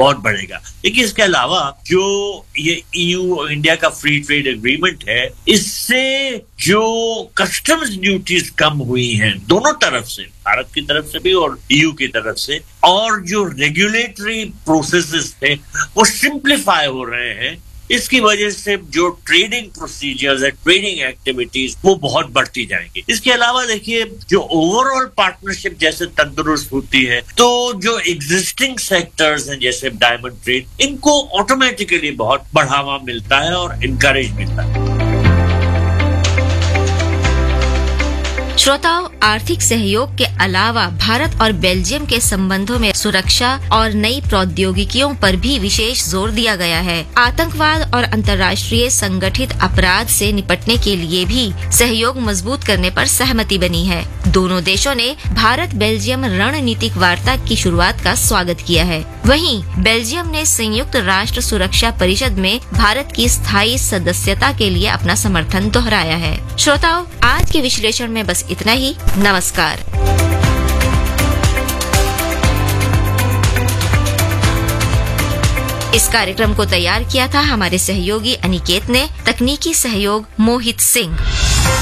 बहुत बढ़ेगा। लेकिन इसके अलावा जो ये EU और इंडिया का फ्री ट्रेड एग्रीमेंट है, इससे जो कस्टम्स ड्यूटीज कम हुई हैं दोनों तरफ से, भारत की तरफ से भी और EU की तरफ से, और जो रेगुलेटरी प्रोसेसेस थे वो सिंप्लीफाई हो रहे हैं, इसकी वजह से जो ट्रेडिंग प्रोसीजर्स है, ट्रेडिंग एक्टिविटीज वो बहुत बढ़ती जाएंगी। इसके अलावा देखिए, जो ओवरऑल पार्टनरशिप जैसे तंदुरुस्त होती है, तो जो एग्जिस्टिंग सेक्टर्स हैं जैसे डायमंड ट्रेड, इनको ऑटोमेटिकली बहुत बढ़ावा मिलता है और इनकरेज मिलता है। श्रोताओं, आर्थिक सहयोग के अलावा भारत और बेल्जियम के संबंधों में सुरक्षा और नई प्रौद्योगिकियों पर भी विशेष जोर दिया गया है। आतंकवाद और अंतर्राष्ट्रीय संगठित अपराध से निपटने के लिए भी सहयोग मजबूत करने पर सहमति बनी है। दोनों देशों ने भारत बेल्जियम रणनीतिक वार्ता की शुरुआत का स्वागत किया है। वहीं बेल्जियम ने संयुक्त राष्ट्र सुरक्षा परिषद में भारत की स्थायी सदस्यता के लिए अपना समर्थन दोहराया है। श्रोताओं, आज के विश्लेषण में बस इतना ही। नमस्कार। इस कार्यक्रम को तैयार किया था हमारे सहयोगी अनिकेत ने, तकनीकी सहयोग मोहित सिंह।